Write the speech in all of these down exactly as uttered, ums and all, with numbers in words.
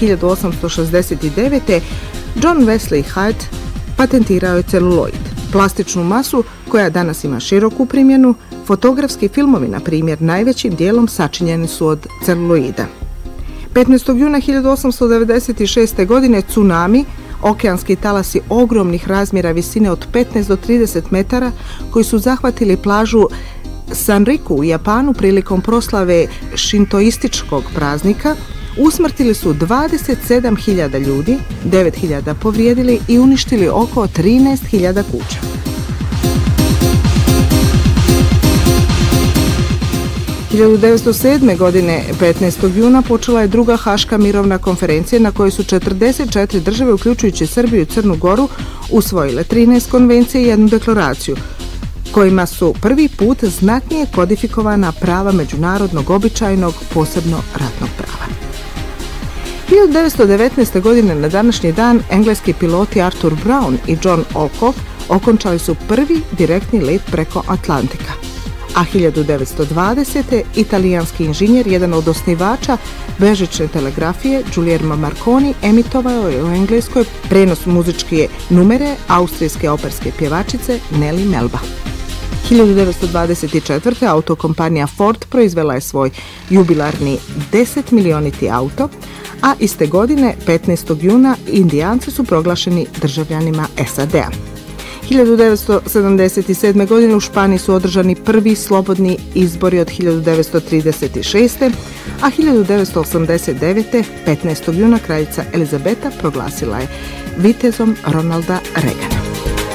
hiljadu osamsto šezdeset devete. John Wesley Hyatt patentirao je celuloid, plastičnu masu koja danas ima široku primjenu. Fotografski filmovi, na primjer, najvećim dijelom sačinjeni su od celuloida. petnaestog juna hiljadu osamsto devedeset šeste. godine tsunami, okeanski talasi ogromnih razmjera visine od petnaest do trideset metara koji su zahvatili plažu Sanriku u Japanu prilikom proslave šintoističkog praznika, usmrtili su dvadeset sedam hiljada ljudi, devet hiljada povrijedili i uništili oko trinaest hiljada kuća. hiljadu devetsto sedme. godine, petnaestog juna, počela je druga Haška mirovna konferencija na kojoj su četrdeset četiri države, uključujući Srbiju i Crnu Goru, usvojile trinaest konvencija i jednu deklaraciju, kojima su prvi put znatnije kodifikovana prava međunarodnog običajnog, posebno ratnog prava. hiljadu devetsto devetnaeste. godine na današnji dan engleski piloti Arthur Brown i John Alcock okončali su prvi direktni let preko Atlantika. A hiljadu devetsto dvadesete. italijanski inženjer, jedan od osnivača bežične telegrafije, Guglielmo Marconi, emitovao je u Engleskoj prenos muzičke numere austrijske operske pjevačice Nelly Melba. hiljadu devetsto dvadeset četvrte. autokompanija Ford proizvela je svoj jubilarni deset milioniti auto, a iste godine, petnaestog juna, Indijanci su proglašeni državljanima S A D-a. hiljadu devetsto sedamdeset sedme. godine u Španiji su održani prvi slobodni izbori od hiljadu devetsto trideset šeste. a hiljadu devetsto osamdeset devete. petnaestog juna kraljica Elizabeta proglasila je vitezom Ronalda Reagana.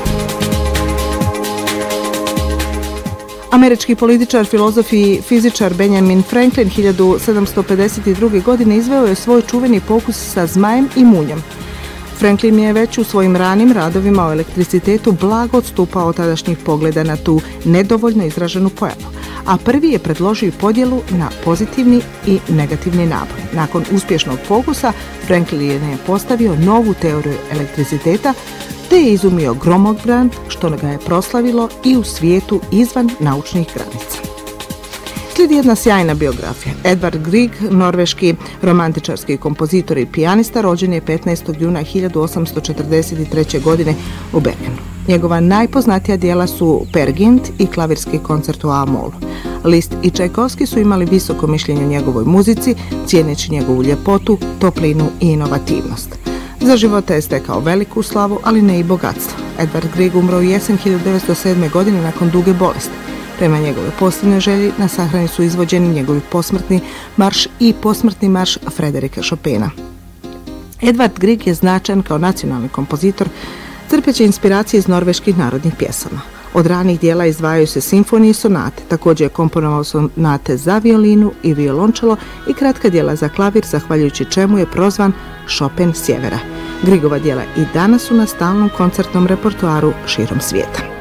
Američki političar, filozof i fizičar Benjamin Franklin hiljadu sedamsto pedeset druge. godine izveo je svoj čuveni pokus sa zmajem i munjom. Franklin je već u svojim ranim radovima o elektricitetu blago odstupao od tadašnjih pogleda na tu nedovoljno izraženu pojavu, a prvi je predložio podjelu na pozitivni i negativni naboj. Nakon uspješnog pokusa, Franklin je postavio novu teoriju elektriciteta, te je izumio gromobran, što ga je proslavilo i u svijetu izvan naučnih granica. Slijedi jedna sjajna biografija. Edvard Grieg, norveški romantičarski kompozitor i pijanista, rođen je petnaestog juna hiljadu osamsto četrdeset treće. godine u Bergenu. Njegova najpoznatija djela su Peer Gynt i klavirski koncert u A-molu. Liszt i Čajkovski su imali visoko mišljenje o njegovoj muzici, cijeneći njegovu ljepotu, toplinu i inovativnost. Za života je stekao veliku slavu, ali ne i bogatstvo. Edvard Grieg umro u jesen hiljadu devetsto sedme. godine nakon duge bolesti. Prema njegove posljednje želji na sahrani su izvođeni njegovi posmrtni marš i posmrtni marš Frederika Chopina. Edvard Grieg je značajan kao nacionalni kompozitor, crpeći inspiracije iz norveških narodnih pjesama. Od ranih dijela izdvajaju se simfonije i sonate. Također je komponovao sonate za violinu i violončelo i kratka djela za klavir, zahvaljujući čemu je prozvan Chopin sjevera. Griegova djela i danas su na stalnom koncertnom repertoaru širom svijeta.